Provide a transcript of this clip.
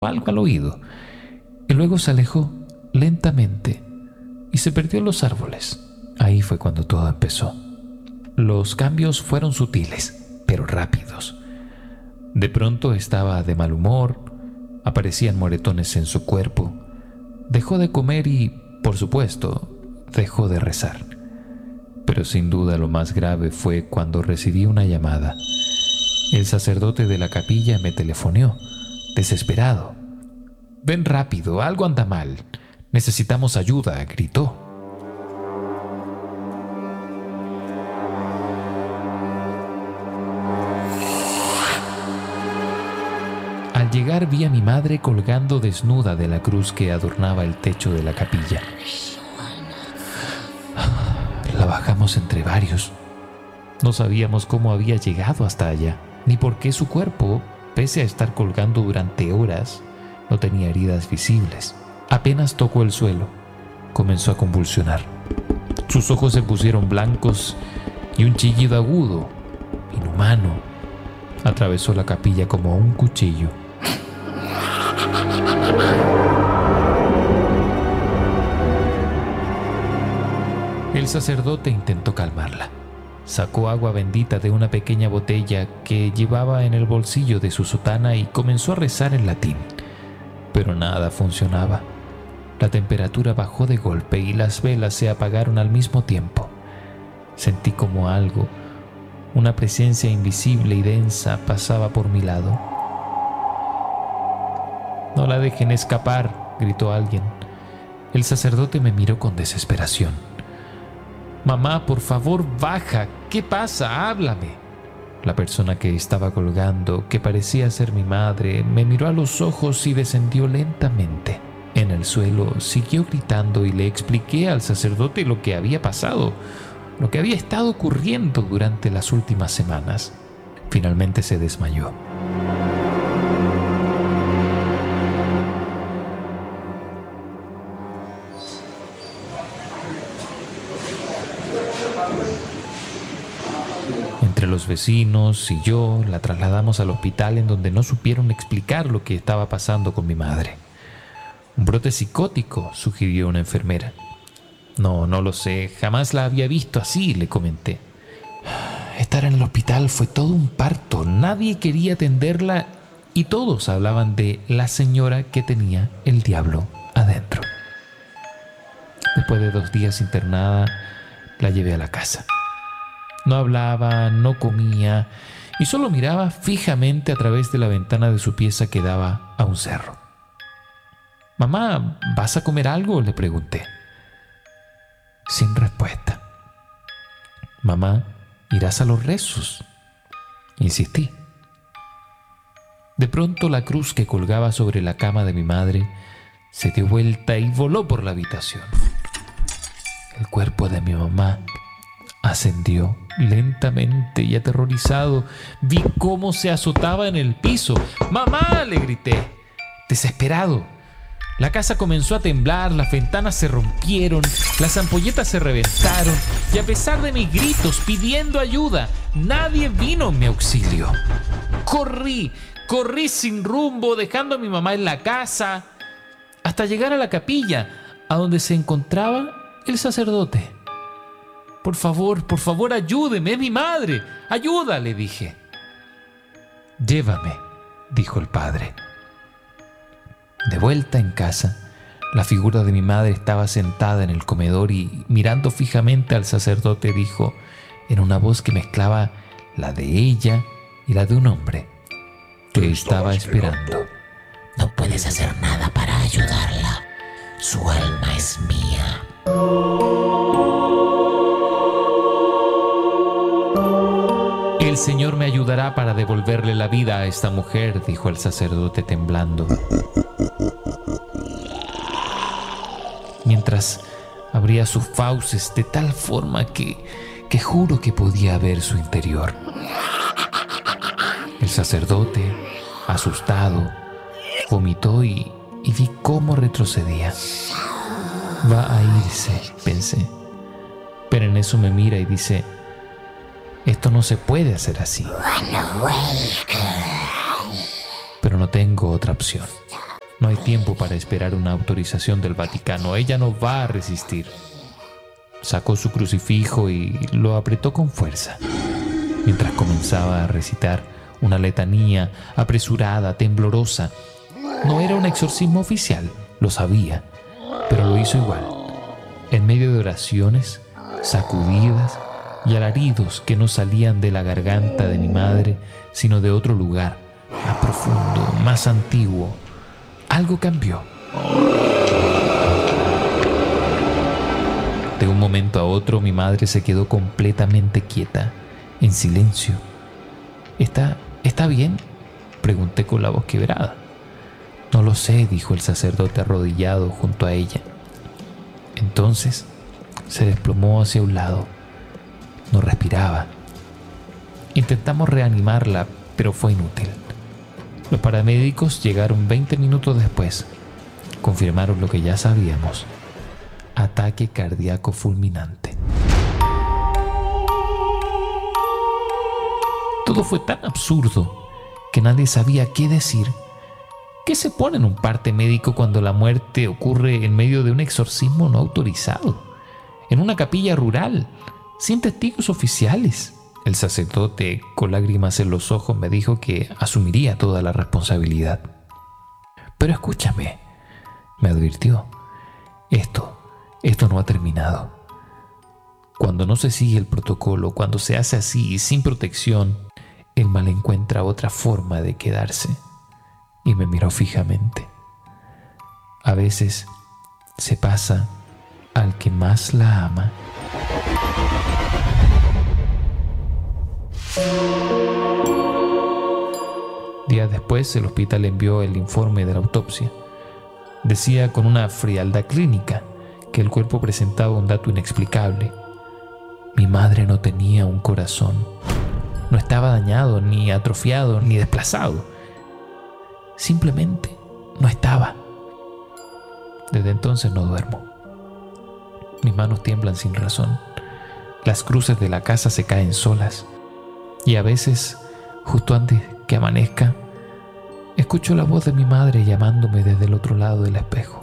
algo al oído y luego se alejó lentamente y se perdió en los árboles. Ahí fue cuando todo empezó. Los cambios fueron sutiles, pero rápidos. De pronto estaba de mal humor, aparecían moretones en su cuerpo, dejó de comer y, por supuesto, dejó de rezar. Pero sin duda lo más grave fue cuando recibí una llamada. El sacerdote de la capilla me telefoneó, desesperado. «Ven rápido, algo anda mal. Necesitamos ayuda», gritó. Al llegar vi a mi madre colgando desnuda de la cruz que adornaba el techo de la capilla. La bajamos entre varios. No sabíamos cómo había llegado hasta allá, ni por qué su cuerpo, pese a estar colgando durante horas, no tenía heridas visibles. Apenas tocó el suelo, comenzó a convulsionar. Sus ojos se pusieron blancos y un chillido agudo, inhumano, atravesó la capilla como un cuchillo. El sacerdote intentó calmarla. Sacó agua bendita de una pequeña botella que llevaba en el bolsillo de su sotana y comenzó a rezar en latín. Pero nada funcionaba. La temperatura bajó de golpe y las velas se apagaron al mismo tiempo. Sentí como algo, una presencia invisible y densa, pasaba por mi lado. «No la dejen escapar», gritó alguien. El sacerdote me miró con desesperación. «Mamá, por favor, baja. ¿Qué pasa? Háblame». La persona que estaba colgando, que parecía ser mi madre, me miró a los ojos y descendió lentamente. En el suelo siguió gritando y le expliqué al sacerdote lo que había pasado, lo que había estado ocurriendo durante las últimas semanas. Finalmente se desmayó. Entre los vecinos y yo la trasladamos al hospital, en donde no supieron explicar lo que estaba pasando con mi madre. «Un brote psicótico», sugirió una enfermera. No lo sé, jamás la había visto así», le comenté. «Estar en el hospital fue todo un parto, nadie quería atenderla y todos hablaban de la señora que tenía el diablo adentro». Después de 2 días internada, la llevé a la casa. No hablaba, no comía y solo miraba fijamente a través de la ventana de su pieza que daba a un cerro. «Mamá, ¿vas a comer algo?», le pregunté. Sin respuesta. «Mamá, ¿irás a los rezos?», insistí. De pronto la cruz que colgaba sobre la cama de mi madre se dio vuelta y voló por la habitación. El cuerpo de mi mamá ascendió lentamente y aterrorizado. Vi cómo se azotaba en el piso. «¡Mamá!», le grité, desesperado. La casa comenzó a temblar, las ventanas se rompieron, las ampolletas se reventaron y a pesar de mis gritos pidiendo ayuda, nadie vino en mi auxilio. Corrí sin rumbo, dejando a mi mamá en la casa, hasta llegar a la capilla, a donde se encontraba el sacerdote. Por favor, ayúdeme, es mi madre. Ayuda», le dije. «Llévame», dijo el padre. De vuelta en casa, la figura de mi madre estaba sentada en el comedor y, mirando fijamente al sacerdote, dijo, en una voz que mezclaba la de ella y la de un hombre que estaba esperando: «No puedes hacer nada para ayudarla. Su alma es mía». «El Señor me ayudará para devolverle la vida a esta mujer», dijo el sacerdote temblando, mientras abría sus fauces de tal forma que juro que podía ver su interior. El sacerdote, asustado, vomitó y vi cómo retrocedía. «Va a irse», pensé, pero en eso me mira y dice: «Esto no se puede hacer así». Pero no tengo otra opción. No hay tiempo para esperar una autorización del Vaticano. Ella no va a resistir. Sacó su crucifijo y lo apretó con fuerza, mientras comenzaba a recitar una letanía apresurada, temblorosa. No era un exorcismo oficial, lo sabía, pero lo hizo igual, en medio de oraciones, sacudidas y alaridos que no salían de la garganta de mi madre, sino de otro lugar, más profundo, más antiguo. Algo cambió. De un momento a otro mi madre se quedó completamente quieta, en silencio. ¿Está bien?, pregunté con la voz quebrada. No lo sé, dijo el sacerdote arrodillado junto a ella. Entonces se desplomó hacia un lado. No respiraba. Intentamos reanimarla, pero fue inútil. Los paramédicos llegaron 20 minutos después. Confirmaron lo que ya sabíamos: ataque cardíaco fulminante. Todo fue tan absurdo que nadie sabía qué decir. ¿Qué se pone en un parte médico cuando la muerte ocurre en medio de un exorcismo no autorizado? En una capilla rural, sin testigos oficiales. El sacerdote, con lágrimas en los ojos, me dijo que asumiría toda la responsabilidad. Pero escúchame, me advirtió. Esto no ha terminado. Cuando no se sigue el protocolo, cuando se hace así y sin protección, el mal encuentra otra forma de quedarse. Y me miró fijamente. A veces se pasa al que más la ama. Días después, el hospital envió el informe de la autopsia. Decía con una frialdad clínica que el cuerpo presentaba un dato inexplicable. Mi madre no tenía un corazón. No estaba dañado, ni atrofiado, ni desplazado. Simplemente no estaba. Desde entonces no duermo. Mis manos tiemblan sin razón. Las cruces de la casa se caen solas. Y a veces, justo antes que amanezca, escucho la voz de mi madre llamándome desde el otro lado del espejo.